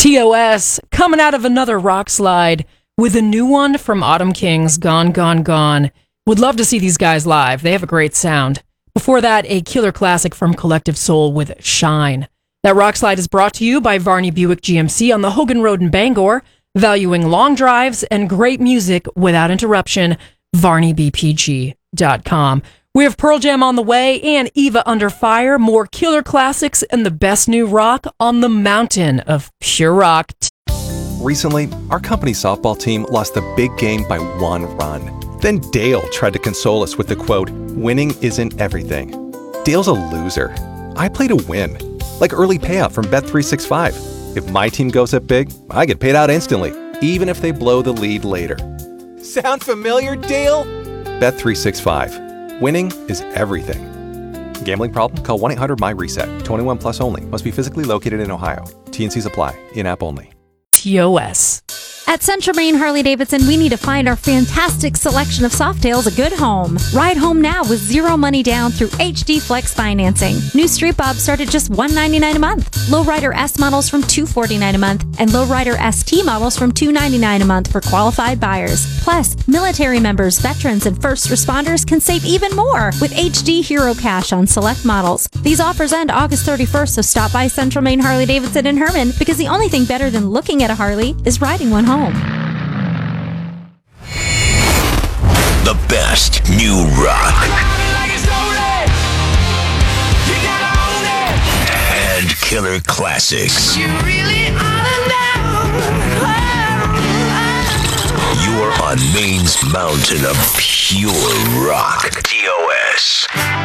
TOS coming out of another rock slide with a new one from Autumn Kings, Gone, Gone, Gone. Would love to see these guys live. They have a great sound. Before that, a killer classic from Collective Soul with Shine. That rock slide is brought to you by Varney Buick GMC on the Hogan Road in Bangor, valuing long drives and great music without interruption. VarneyBPG.com. We have Pearl Jam on the way and Eva Under Fire, more killer classics and the best new rock on the mountain of pure rock. Recently, our company's softball team lost the big game by 1 run. Then Dale tried to console us with the quote, "Winning isn't everything." Dale's a loser. I play to win, like early payout from Bet365. If my team goes up big, I get paid out instantly, even if they blow the lead later. Sound familiar, Dale? Bet365. Winning is everything. Gambling problem? Call 1-800-MY-RESET. 21 plus only. Must be physically located in Ohio. T&Cs apply. In-app only. TOS. At Central Maine Harley-Davidson, we need to find our fantastic selection of Softails a good home. Ride home now with zero money down through HD Flex financing. New Street Bobs start at just $199 a month. Lowrider S models from $249 a month, and Lowrider ST models from $299 a month for qualified buyers. Plus, military members, veterans, and first responders can save even more with HD Hero Cash on select models. These offers end August 31st, so stop by Central Maine Harley-Davidson in Herman, because the only thing better than looking at a Harley is riding one home. The best new rock and killer classics. You are on Maine's mountain of pure rock. TOS.